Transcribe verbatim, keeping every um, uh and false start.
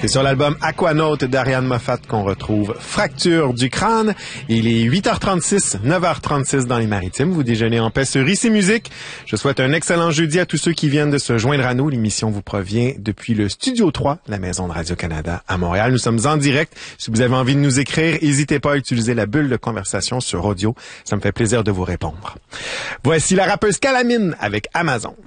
C'est sur l'album Aquanaut d'Ariane Moffat qu'on retrouve Fracture du crâne. Il est huit heures trente-six, neuf heures trente-six dans les Maritimes. Vous déjeunez en paix sur Ici Musique. Je souhaite un excellent jeudi à tous ceux qui viennent de se joindre à nous. L'émission vous provient depuis le Studio trois, la maison de Radio-Canada à Montréal. Nous sommes en direct. Si vous avez envie de nous écrire, n'hésitez pas à utiliser la bulle de conversation sur audio. Ça me fait plaisir de vous répondre. Voici la rappeuse Calamine avec Amazon.